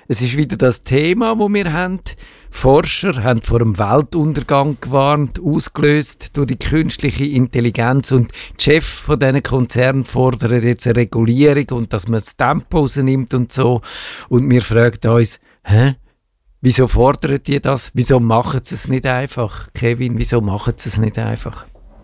Es ist wieder das Thema, das wir haben. Forscher haben vor dem Weltuntergang gewarnt, ausgelöst durch die künstliche Intelligenz. Und die Chefs von diesen Konzernen fordern jetzt eine Regulierung und dass man das Tempo rausnimmt und so. Und wir fragen uns, wieso fordern die das? Wieso machen sie es nicht einfach? Kevin, wieso machen sie es nicht einfach?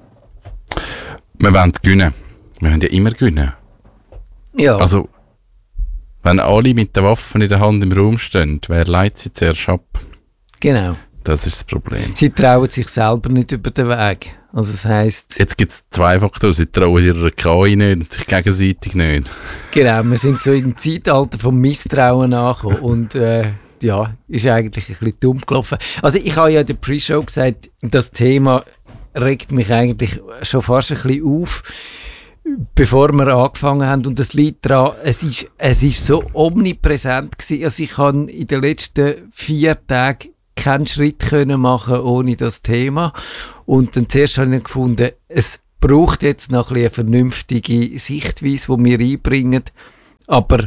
Wir wollen gewinnen. Wir wollen ja immer gewinnen. Ja. Also, wenn alle mit den Waffen in der Hand im Raum stehen, wer leitet sie zuerst ab? Genau. Das ist das Problem. Sie trauen sich selber nicht über den Weg. Also das heisst... Jetzt gibt es zwei Faktoren. Sie trauen ihrer KI nicht und sich gegenseitig nicht. Genau, wir sind so im Zeitalter vom Misstrauen angekommen und ist eigentlich ein bisschen dumm gelaufen. Also ich habe ja in der Pre-Show gesagt, das Thema regt mich eigentlich schon fast ein bisschen auf, bevor wir angefangen haben. Und das liegt daran, es ist so omnipräsent gewesen. Also ich habe in den letzten 4 Tagen keinen Schritt können machen ohne das Thema. Und dann zuerst habe ich gefunden, es braucht jetzt noch ein bisschen eine vernünftige Sichtweise, die wir einbringen. Aber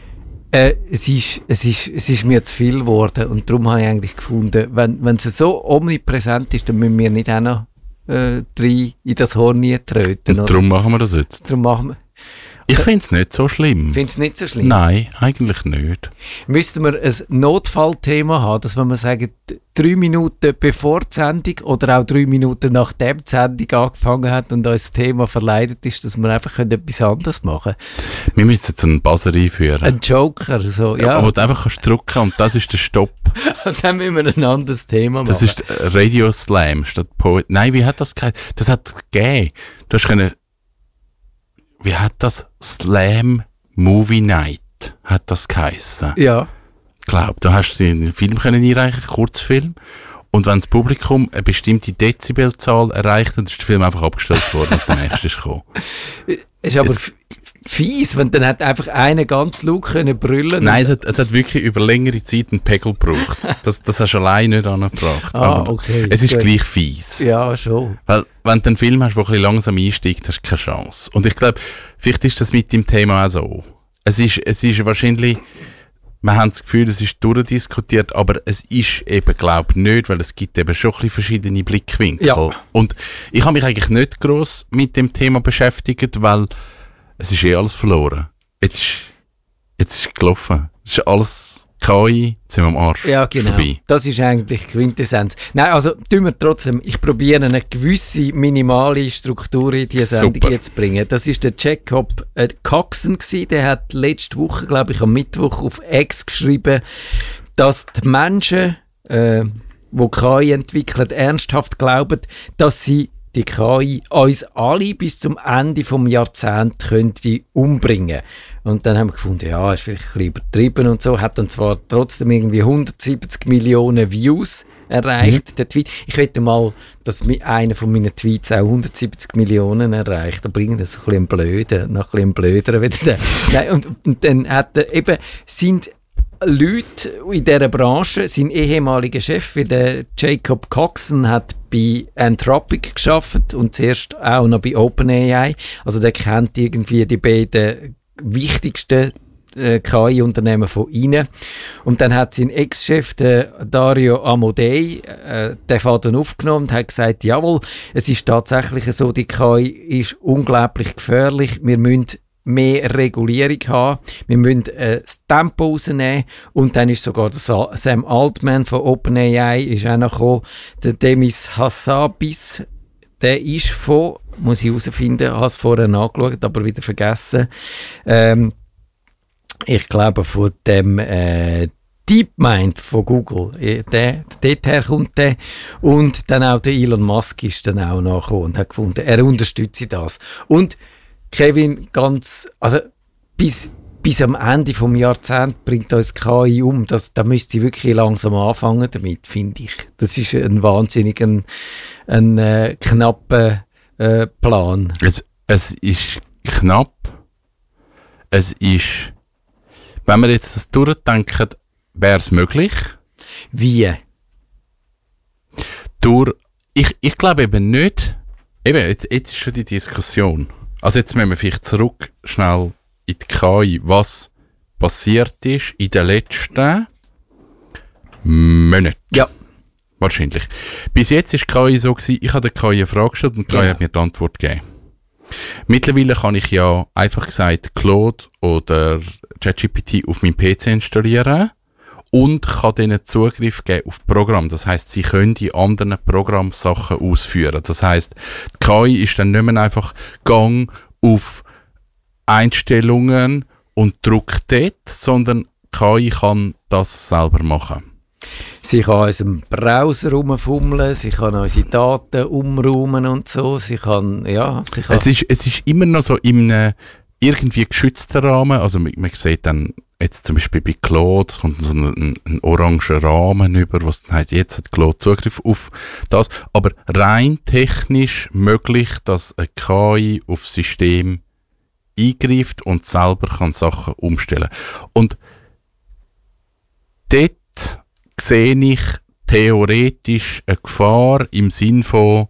es ist mir zu viel geworden. Und darum habe ich eigentlich gefunden, wenn es so omnipräsent ist, dann müssen wir nicht auch noch rein in das Horn treten. Und darum machen wir das jetzt. Ich finde es nicht so schlimm. Findest du es nicht so schlimm? Nein, eigentlich nicht. Müssten wir ein Notfallthema haben, dass wenn wir sagen, 3 Minuten bevor die Sendung oder auch 3 Minuten nachdem die Sendung angefangen hat und uns das Thema verleidet ist, dass wir einfach etwas anderes machen können? Wir müssen jetzt einen Buzzer einführen. Ein Joker, so, ja. Wo du einfach drücken kannst und das ist der Stopp. Und dann müssen wir ein anderes Thema machen. Das ist Radio Slam statt Poet. Nein, wie hat das geheißen? Das hat es gegeben. Du hast können... Wie hat das? Slam Movie Night hat das geheissen. Ja. Ich glaube, da hast du den Film können einreichen, Kurzfilm. Und wenn das Publikum eine bestimmte Dezibelzahl erreicht, dann ist der Film einfach abgestellt worden und der nächste ist gekommen. Ist aber fies, wenn dann hat einfach einer ganz laut können brüllen. Nein, es hat wirklich über längere Zeit einen Pegel gebraucht. Das hast du allein nicht angebracht. Aber okay. Es ist gleich fies. Ja, schon. Weil, wenn du einen Film hast, der ein bisschen langsam einsteigt, hast du keine Chance. Und ich glaube, vielleicht ist das mit dem Thema auch so. Es ist wahrscheinlich, wir haben das Gefühl, es ist durchdiskutiert, aber es ist eben, glaube ich, nicht, weil es gibt eben schon ein bisschen verschiedene Blickwinkel. Ja. Und ich habe mich eigentlich nicht gross mit dem Thema beschäftigt, weil es ist alles verloren. Jetzt ist gelaufen. Es ist alles KI, jetzt sind wir am Arsch. Ja, genau. Vorbei. Das ist eigentlich Quintessenz. Nein, also tun wir trotzdem, ich probiere eine gewisse minimale Struktur in diese Sendung jetzt zu bringen. Das ist der Jacob Coxon gewesen. Der hat letzte Woche, glaube ich, am Mittwoch auf X geschrieben, dass die Menschen, die KI entwickeln, ernsthaft glauben, dass sie die KI uns alle bis zum Ende des Jahrzehnts könnte umbringen. Und dann haben wir gefunden, ja, ist vielleicht ein bisschen übertrieben und so. Hat dann zwar trotzdem irgendwie 170 Millionen Views erreicht, der Tweet. Ich wette mal, dass einer von meinen Tweets auch 170 Millionen erreicht. Da bringt das ein bisschen blöder wieder der. Nein, und dann hat er eben, sind Leute in dieser Branche, sein ehemaliger Chef, wie der Jacob Coxon, hat bei Anthropic gearbeitet und zuerst auch noch bei OpenAI. Also der kennt irgendwie die beiden wichtigsten KI-Unternehmen von ihnen. Und dann hat sein Ex-Chef, der Dario Amodei, den Faden aufgenommen und hat gesagt, jawohl, es ist tatsächlich so, die KI ist unglaublich gefährlich, wir müssen mehr Regulierung haben. Wir müssen das Tempo rausnehmen. Und dann ist sogar der Sam Altman von OpenAI ist auch noch gekommen. Der Demis Hassabis, der ist von, muss ich herausfinden, habe es vorher nachgeschaut, aber wieder vergessen. Ich glaube von dem DeepMind von Google. Dorther kommt der. Und dann auch der Elon Musk ist dann auch nachgekommen und hat gefunden, er unterstütze das. Und Kevin, bis am Ende des Jahrzehnts bringt uns KI um. Da müsste ich wirklich langsam anfangen damit, finde ich. Das ist ein wahnsinnig knapper Plan. Es ist knapp. Es ist, wenn wir jetzt das durchdenken, wäre es möglich. Wie? Ich glaube eben nicht. Eben, jetzt ist schon die Diskussion. Also jetzt müssen wir vielleicht zurück schnell in die KI. Was passiert ist in den letzten Monaten. Ja. Wahrscheinlich. Bis jetzt war KI so gewesen, ich habe der KI eine Frage gestellt und die KI hat mir die Antwort gegeben. Mittlerweile kann ich ja einfach gesagt Claude oder ChatGPT auf meinem PC installieren und kann denen Zugriff geben auf Programm. Das heisst, sie können in anderen Programmsachen ausführen. Das heisst, die KI ist dann nicht mehr einfach Gang auf Einstellungen und drückt dort, sondern die KI kann das selber machen. Sie kann in unserem Browser rumfummeln, sie kann unsere Daten umräumen und so. Sie kann. Es ist immer noch so in einem irgendwie geschützten Rahmen. Also man sieht dann jetzt zum Beispiel bei Claude, es kommt so ein oranger Rahmen über, was dann heisst, jetzt hat Claude Zugriff auf das. Aber rein technisch möglich, dass eine KI auf das System eingreift und selber kann Sachen umstellen. Und dort sehe ich theoretisch eine Gefahr im Sinn von,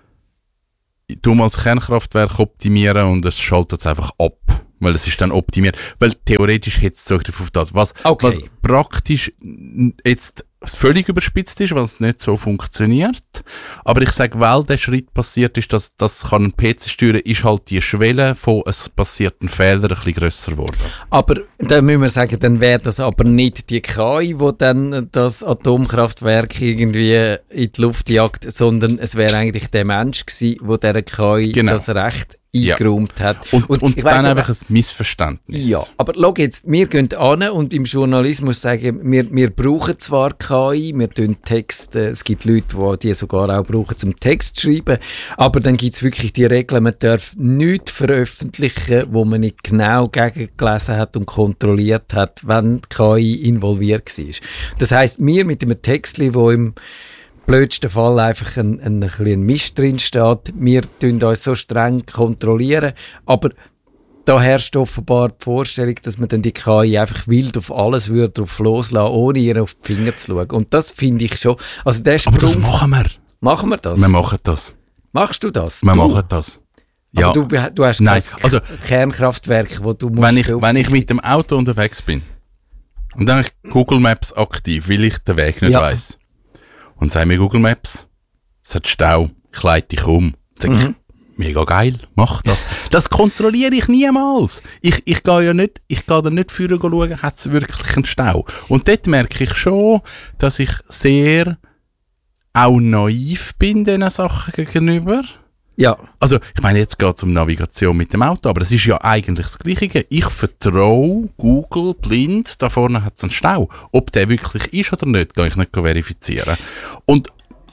du mal das Kernkraftwerk optimieren und es schaltet es einfach ab, weil es ist dann optimiert. Weil theoretisch hätte es Zugriff auf das. Was praktisch jetzt völlig überspitzt ist, weil es nicht so funktioniert. Aber ich sage, weil der Schritt passiert ist, dass das kann ein PC steuern, ist halt die Schwelle von es passierten Fehlern ein bisschen grösser geworden. Aber dann müssen wir sagen, dann wäre das aber nicht die KI, die dann das Atomkraftwerk irgendwie in die Luft jagt, sondern es wäre eigentlich der Mensch gewesen, der dieser KI das Recht eingeräumt hat. Und dann einfach ein Missverständnis. Ja, aber schau jetzt, wir gehen an und im Journalismus sagen, wir brauchen zwar KI, wir tun Texte, es gibt Leute, die sogar auch brauchen, zum Text zu schreiben, aber dann gibt es wirklich die Regeln, man darf nichts veröffentlichen, wo man nicht genau gegengelesen hat und kontrolliert hat, wenn die KI involviert war. Das heisst, wir mit einem Textli, wo im blödsten Fall einfach ein Mist drin steht. Wir tun uns so streng kontrollieren, aber da herrscht offenbar die Vorstellung, dass man dann die KI einfach wild auf alles drauf loslassen, ohne ihr auf die Finger zu schauen. Und das finde ich schon. Also der Sprung, aber das machen wir. Machen wir das? Wir machen das. Machst du das? Wir machen das. Ja. Aber du hast kein Kernkraftwerk, wo du musst. Wenn ich mit dem Auto unterwegs bin und dann habe ich Google Maps aktiv, weil ich den Weg nicht weiss. Und sage mir Google Maps, es hat Stau, ich leite dich um. Sag ich, mega geil, mach das. Das kontrolliere ich niemals. Ich gehe da nicht vorher schauen, hat es wirklich einen Stau. Und dort merke ich schon, dass ich sehr auch naiv bin diesen Sachen gegenüber. Ja. Also, ich meine, jetzt geht es um Navigation mit dem Auto, aber das ist ja eigentlich das Gleiche. Ich vertraue Google blind, da vorne hat es einen Stau. Ob der wirklich ist oder nicht, kann ich nicht verifizieren. Und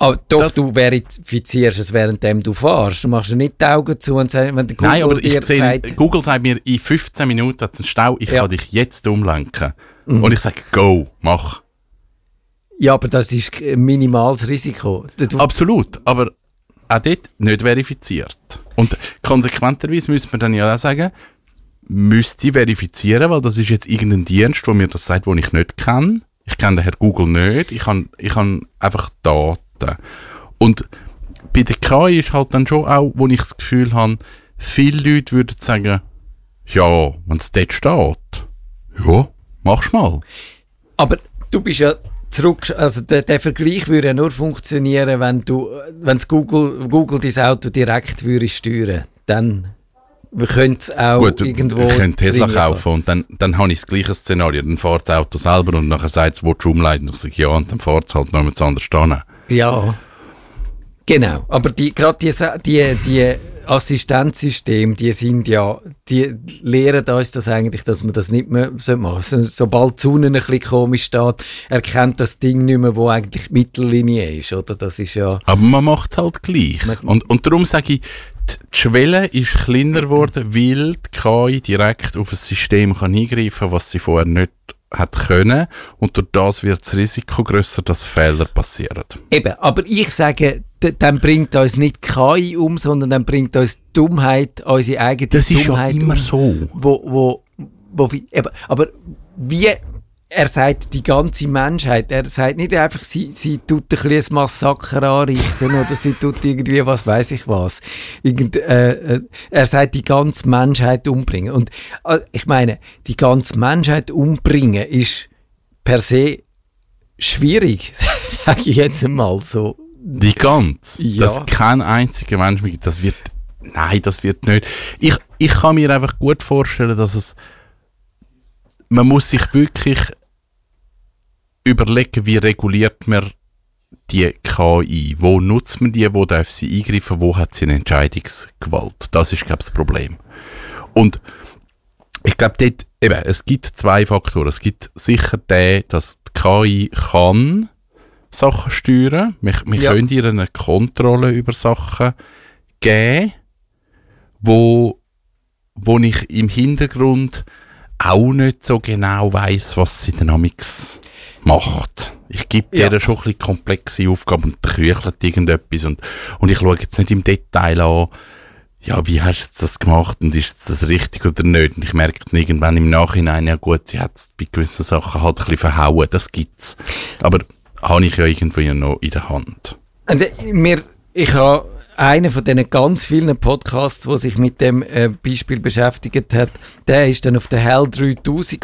du verifizierst es, während du fährst. Du machst nicht die Augen zu und sagst, wenn der Google Nein, aber dir sagt... Google sagt mir, in 15 Minuten hat es einen Stau, ich kann dich jetzt umlenken. Und ich sage, go, mach. Ja, aber das ist ein minimales Risiko. Absolut, aber auch dort nicht verifiziert. Und konsequenterweise müsste man dann ja auch sagen, müsste ich verifizieren, weil das ist jetzt irgendein Dienst, der mir das sagt, den ich nicht kenne. Ich kenne den Herrn Google nicht. Ich habe einfach Daten. Und bei der KI ist halt dann schon auch, wo ich das Gefühl habe, viele Leute würden sagen, ja, wenn es dort steht, ja, mach's mal. Aber du bist ja zurück, also der Vergleich würde ja nur funktionieren, wenn Google dein Auto direkt würde steuern. Dann könnte es auch irgendwo... Ich könnte Tesla kaufen und dann habe ich das gleiche Szenario. Dann fährt das Auto selber und nachher sagt es, willst du umleiten? Und ich sage, ja, und dann fährt es halt noch mit anders stehen. Ja, genau. Aber gerade die Assistenzsysteme, die lehren uns das eigentlich, dass man das nicht mehr machen sollte. Sobald die Sonne ein bisschen komisch steht, erkennt das Ding nicht mehr, wo eigentlich die Mittellinie ist, oder? Das ist ja... Aber man macht es halt gleich. Und darum sage ich, die Schwelle ist kleiner geworden, weil die KI direkt auf ein System kann eingreifen kann, was sie vorher nicht hat können. Und durch das wird das Risiko grösser, dass Fehler passieren. Eben, aber ich sage, dann bringt uns nicht KI um, sondern dann bringt uns Dummheit, unsere eigene das Dummheit. Das ist ja immer so. Aber wie er sagt die ganze Menschheit. Er sagt nicht einfach, sie tut ein bisschen ein Massaker anrichten oder sie tut irgendwie was weiß ich was. Er sagt die ganze Menschheit umbringen. Und ich meine, die ganze Menschheit umbringen ist per se schwierig, sage ich jetzt einmal so. Die ganze? Ja. Dass kein einziger Mensch mehr gibt, das wird nicht. Ich kann mir einfach gut vorstellen, dass man muss sich wirklich überlegen, wie reguliert man die KI? Wo nutzt man die? Wo darf sie eingreifen? Wo hat sie eine Entscheidungsgewalt? Das ist, glaube ich, das Problem. Und ich glaube, dort, eben, es gibt zwei Faktoren. Es gibt sicher den, dass die KI kann Sachen steuern. Wir können ihr eine Kontrolle über Sachen geben, wo ich im Hintergrund auch nicht so genau weiss, was sie dynamics macht. Ich gebe dir schon ein bisschen komplexe Aufgaben und küchelt irgendetwas und ich schaue jetzt nicht im Detail an, ja, wie hast du jetzt das gemacht und ist das richtig oder nicht? Und ich merke dann irgendwann im Nachhinein, ja gut, sie hat es bei gewissen Sachen halt ein bisschen verhauen, das gibt's. Aber habe ich ja irgendwie noch in der Hand. Also, ich habe einen von diesen ganz vielen Podcasts, die sich mit dem Beispiel beschäftigt hat, der ist dann auf der HAL 3000